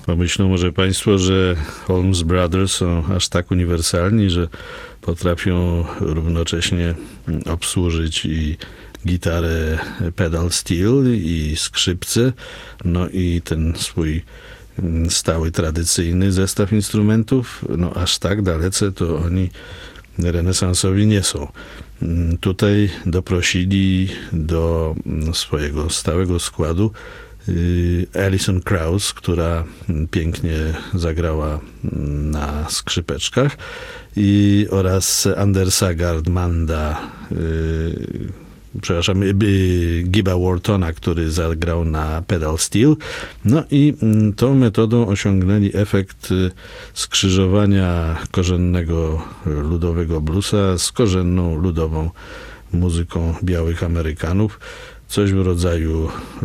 Pomyślą może państwo, że Holmes Brothers są aż tak uniwersalni, że potrafią równocześnie obsłużyć i gitarę pedal steel i skrzypce, no i ten swój stały, tradycyjny zestaw instrumentów. No aż tak dalece to oni renesansowi nie są. Tutaj doprosili do swojego stałego składu Alison Krauss, która pięknie zagrała na skrzypeczkach, oraz Andersa Gardmanda, Gibba Whartona, który zagrał na pedal steel. No i tą metodą osiągnęli efekt skrzyżowania korzennego ludowego bluesa z korzenną ludową muzyką białych Amerykanów. Coś w rodzaju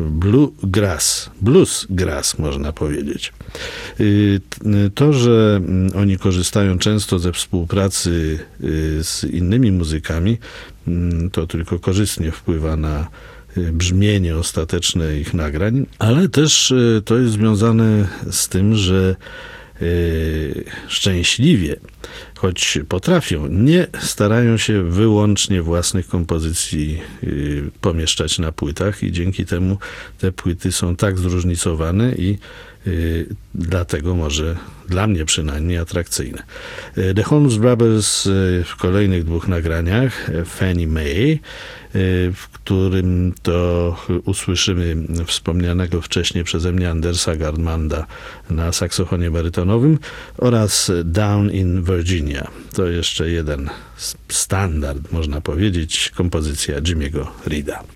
bluesgrass można powiedzieć. To, że oni korzystają często ze współpracy z innymi muzykami, to tylko korzystnie wpływa na brzmienie ostateczne ich nagrań, ale też to jest związane z tym, że szczęśliwie, choć potrafią, nie starają się wyłącznie własnych kompozycji pomieszczać na płytach i dzięki temu te płyty są tak zróżnicowane i dlatego może dla mnie przynajmniej atrakcyjne. The Holmes Brothers w kolejnych dwóch nagraniach, Fannie Mae, w którym to usłyszymy wspomnianego wcześniej przeze mnie Andersa Gardmanda na saksofonie barytonowym, oraz Down in Virginia. To jeszcze jeden standard, można powiedzieć, kompozycja Jimmy'ego Reeda.